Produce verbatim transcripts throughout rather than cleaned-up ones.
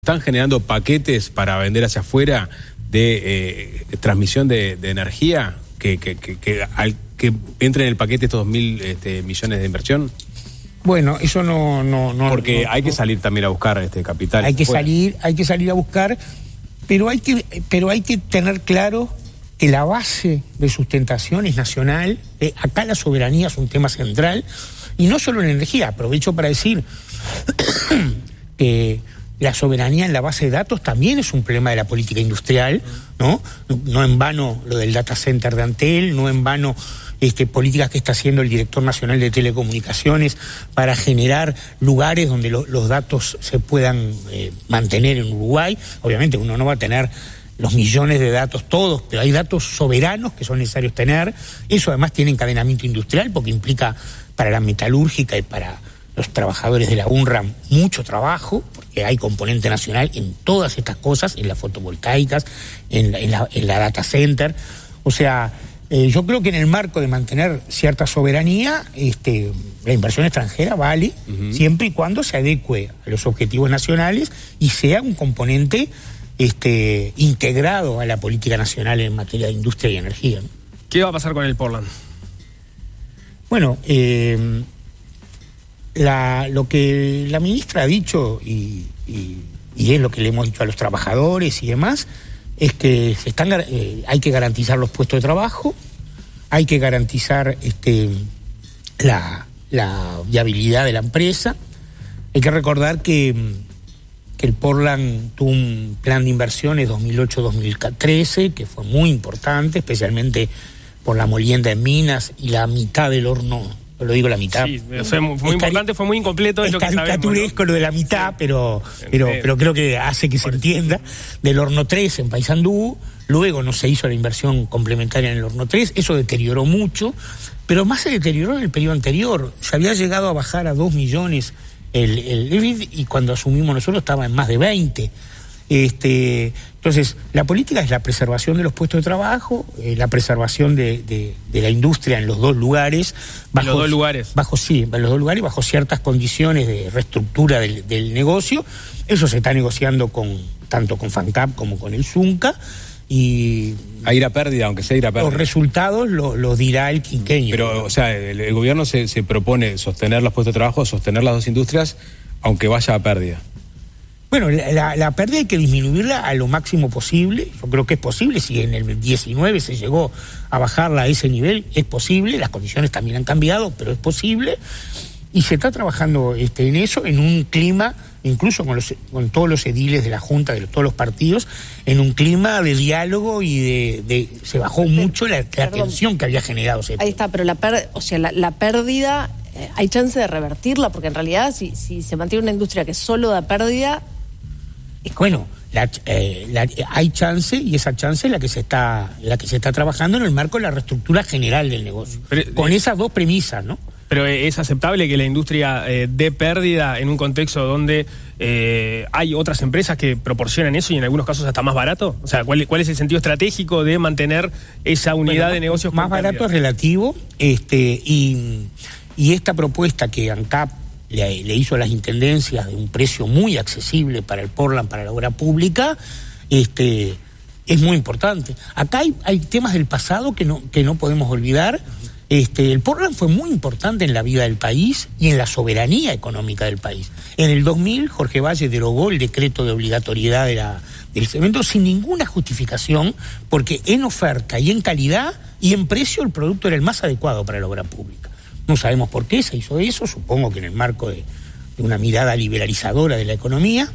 Están generando paquetes para vender hacia afuera de eh, transmisión de, de energía que, que, que, que, al, que entre en el paquete estos dos mil este, millones de inversión. Bueno, eso no... no, no Porque no, hay que no. salir también a buscar este capital. Hay que fuera. salir, hay que salir a buscar, pero hay que, pero hay que tener claro que la base de sustentación es nacional. Eh, acá la soberanía es un tema central, y no solo en energía. Aprovecho para decir que la soberanía en la base de datos también es un problema de la política industrial, ¿no? No en vano lo del data center de Antel, no en vano este, políticas que está haciendo el director nacional de telecomunicaciones para generar lugares donde lo, los datos se puedan eh, mantener en Uruguay. Obviamente uno no va a tener los millones de datos todos, pero hay datos soberanos que son necesarios tener. Eso además tiene encadenamiento industrial porque implica para la metalúrgica y para los trabajadores de la UNRWA mucho trabajo, porque hay componente nacional en todas estas cosas, en las fotovoltaicas, en la, en la, en la data center. O sea, eh, yo creo que en el marco de mantener cierta soberanía, este, la inversión extranjera vale, uh-huh. siempre y cuando se adecue a los objetivos nacionales y sea un componente este, integrado a la política nacional en materia de industria y energía, ¿no? ¿Qué va a pasar con el Portland? Bueno, eh... La, lo que la ministra ha dicho, y, y, y es lo que le hemos dicho a los trabajadores y demás, es que se están, eh, hay que garantizar los puestos de trabajo, hay que garantizar este, la, la viabilidad de la empresa. Hay que recordar que, que el Portland tuvo un plan de inversiones dos mil ocho a dos mil trece, que fue muy importante, especialmente por la molienda en minas y la mitad del horno. Lo digo la mitad. Sí, fue muy, muy importante, fue muy incompleto. Es, es lo que caricaturesco, ¿no? Lo de la mitad, sí. pero, pero, sí. pero creo que hace que se entienda. Del horno tres en Paysandú, luego no se hizo la inversión complementaria en el horno tres, eso deterioró mucho, pero más se deterioró en el periodo anterior. Se había llegado a bajar a dos millones el, el E B I T y cuando asumimos nosotros estaba en más de veinte. Este, entonces, la política es la preservación de los puestos de trabajo, eh, la preservación de, de, de la industria en los dos lugares. Bajo, ¿En los dos lugares? Bajo, sí, en los dos lugares, bajo ciertas condiciones de reestructura del, del negocio. Eso se está negociando con tanto con FANCAP como con el Zunca. Y a ir a pérdida, aunque sea ir a pérdida. Los resultados lo, lo dirá el quinquenio. Pero, o sea, el, el gobierno se, se propone sostener los puestos de trabajo, sostener las dos industrias, aunque vaya a pérdida. Bueno, la, la, la pérdida hay que disminuirla a lo máximo posible. Yo creo que es posible. Si en el diecinueve se llegó a bajarla a ese nivel, es posible. Las condiciones también han cambiado, pero es posible. Y se está trabajando este, en eso, en un clima, incluso con, los, con todos los ediles de la Junta, de todos los partidos, en un clima de diálogo y de... de se bajó pero, mucho la, la tensión que había generado. Ese Ahí está, pero la, per, o sea, la, la pérdida, eh, ¿hay chance de revertirla? Porque en realidad, si, si se mantiene una industria que solo da pérdida... Bueno, la, eh, la, hay chance, y esa chance es la que se está la que se está trabajando en el marco de la reestructura general del negocio. Pero, con eh, esas dos premisas, ¿no? Pero es aceptable que la industria eh, dé pérdida en un contexto donde eh, hay otras empresas que proporcionan eso y en algunos casos hasta más barato. O sea, ¿cuál, cuál es el sentido estratégico de mantener esa unidad bueno, de negocios? Más barato es relativo, este y, y esta propuesta que ANCAP Le, le hizo a las intendencias de un precio muy accesible para el Portland, para la obra pública, este, es muy importante. Acá hay, hay temas del pasado que no, que no podemos olvidar. Este, el Portland fue muy importante en la vida del país y en la soberanía económica del país. En el dos mil, Jorge Valle derogó el decreto de obligatoriedad de la, del cemento sin ninguna justificación, porque en oferta y en calidad y en precio el producto era el más adecuado para la obra pública. No sabemos por qué se hizo eso, supongo que en el marco de, de una mirada liberalizadora de la economía.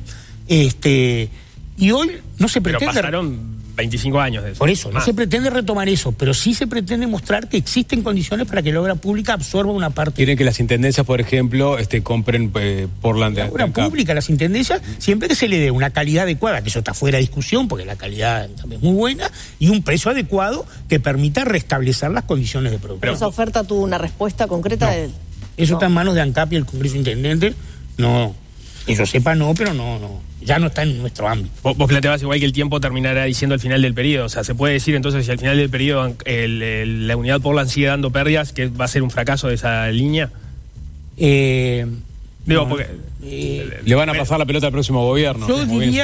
Este, y hoy no se pretende... Pero pasaron veinticinco años de eso. Por eso, más. No se pretende retomar eso, pero sí se pretende mostrar que existen condiciones para que la obra pública absorba una parte. Quieren que las intendencias, por ejemplo, este, compren eh, Portland de la obra pública, las intendencias, siempre que se le dé una calidad adecuada, que eso está fuera de discusión, porque la calidad también es muy buena, y un precio adecuado que permita restablecer las condiciones de producción. ¿Pero esa oferta tuvo una respuesta concreta? No. De... Eso no. está en manos de ANCAP y el Congreso Intendente. No, que yo sepa no, pero no, no. Ya no está en nuestro ámbito. Vos, vos planteabas igual que el tiempo terminará diciendo al final del periodo. O sea, ¿se puede decir entonces si al final del periodo el, el, la unidad Portland sigue dando pérdidas, que va a ser un fracaso de esa línea? Eh, Digo, porque eh, le van a pasar la pelota al próximo gobierno. Yo diría